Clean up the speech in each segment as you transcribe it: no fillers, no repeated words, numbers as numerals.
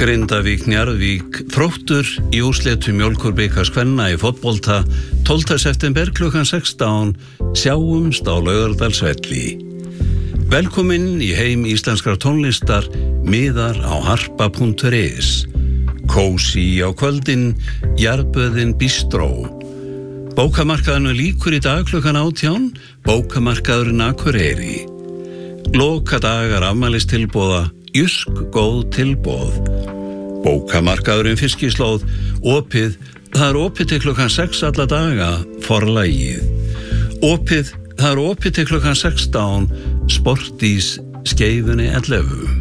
Grindavík, Njarðvík, Þróttur í úrslitum Mjólkurbikars kvenna í fótbolta 12. september klukkan 16 sjáumst á Laugardalsvelli. Velkomin í heim íslenskrar tónlistar miðar á harpa.is. Kósí á kvöldin, Jarðböðin Bistró. Bókamarkaðinu lýkur í dag klukkan 18, bókamarkaðurinn Akureyri. Lokadagar afmælistilboða, Jysk góð tilboð. Bókamarkaðurinn Fiskislóð, opið, það opið til klukkan 6 alla daga, Forlagið. Opið, það opið til klukkan 16, Sportís, Skeifunni 11.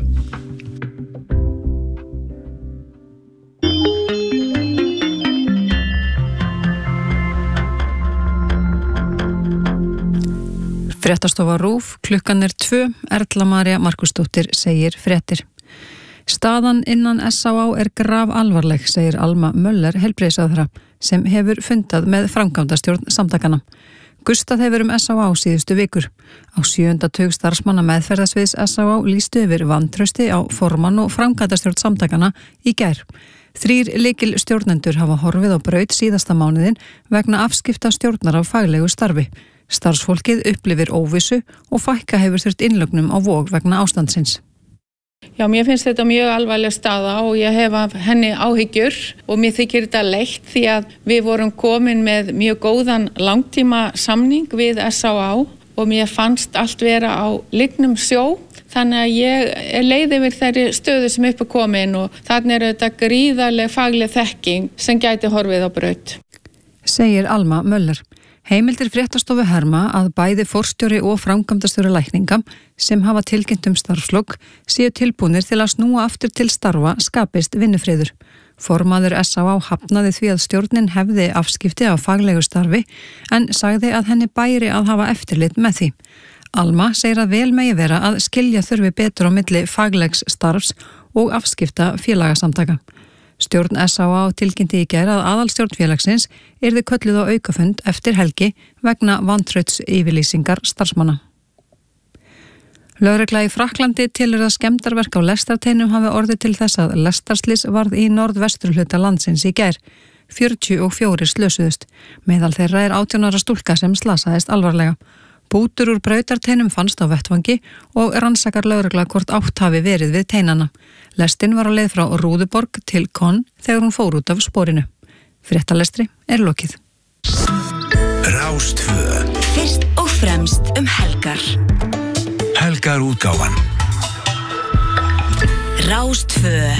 Fréttastofa RÚV, klukkan 2, Erla María Markusdóttir segir fréttir. Staðan innan SÁÁ grafalvarleg, segir Alma Möller, heilbrigðisráðherra, sem hefur fundað með framkvæmdastjórn samtakana. Gustað hefur SÁÁ síðustu vikur. Á 7. tug starfsmanna meðferðasviðs SÁÁ lýstu yfir vantrausti á formann og framkvæmdastjórn samtakana í gær. 3 lykilstjórnendur hafa horfið á braut síðasta mánuðin vegna afskipta stjórnar af faglegu starfi. Starfsfólkið upplifir óvissu og fækka hefur þurft innlögnum á Vog vegna ástandsins. Já, mér finnst þetta mjög alvarleg staða og ég hef af henni áhyggjur og mér þykir þetta leitt því að við vorum komin með mjög góðan langtíma samning við SÁÁ og mér fannst allt vera á lygnum sjó. Þannig að ég er leið yfir þeirri stöðu sem upp er komin og þannig er þetta gríðarleg fagleg þekking sem gæti horfið á braut. Segir Alma Möller. Heimildir fréttastofu herma að bæði forstjóri og framkvæmdastjóri lækningam sem hafa tilkynnt starfslok séu tilbúnir til að snúa aftur til starfa skapist vinnufriður. Formaður SÁÁ hafnaði því að stjórnin hefði afskipti af faglegu starfi en sagði að henni bæri að hafa eftirlit með því. Alma segir að vel megi vera að skilja þurfi betur á milli faglegs starfs og afskipta félagasamtaka. Stjórn SÁÁ tilkynnti í gær að aðalstjórn félagsins yrði kölluð á aukafund eftir helgi vegna vantrauts yfirlýsingar starfsmanna. Lögregla í Frakklandi telur að skemmdarverk á lestarteinum hafi orðið til þess að lestarslys varð í norðvesturhluta landsins í gær. 44 slösuðust. Meðal þeirra 18 ára stúlka sem slasaðist alvarlega. Bútur úr brautarteinum fannst á vettvangi og rannsakar lögregla hvort átt hafi verið við teinana. Lestin var á leið frá Rúðuborg til Konn þegar hún fór út af sporinu. Fréttalestri lokið. Rástvö. Fyrst og fremst helgar. Helgarútgáfan. Rástvö.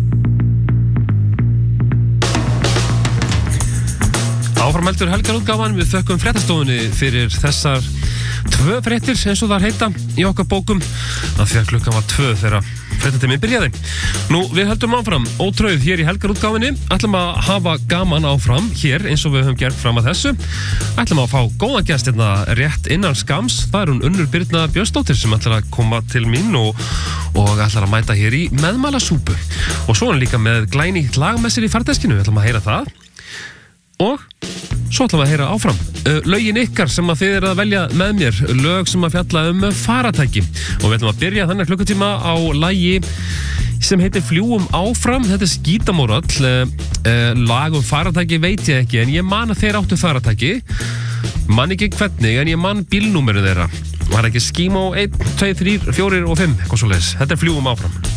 Áframheldur helgarútgáfan, við þökkum fréttastofunni fyrir þessar 2 fréttir eins og það heita í okkar bókum að því að klukkan var 2 þegar fréttatíminn byrjaði. Nú, við höldum áfram ótrauð hér í helgarútgáfinni, ætlum að hafa gaman áfram hér eins og við höfum gert fram að þessu. Ætlum að fá góðan gest hérna rétt innan skams, það hún Unnur Birna Björnsdóttir sem ætlar að koma til mín og ætlar að mæta hér í meðmælasúpu. Og svo líka með glænýtt lag með sér í farteskinu, við ætlum að heyra það. Og svo ætlum við að heyra áfram lögin ykkar sem að þið að velja með mér, lög sem að fjalla faratæki og við ætlum að byrja þannig klukkutíma á lagi sem heitir Fljúum áfram. Þetta Skítamórall, lag faratæki veit ég ekki en ég man að þeir áttu faratæki, man ekki hvernig en ég man bílnúmerið þeirra, var ekki Skímó 1, 2, 3, 4 og 5 eitthvað svoleiðis. Þetta Fljúum áfram.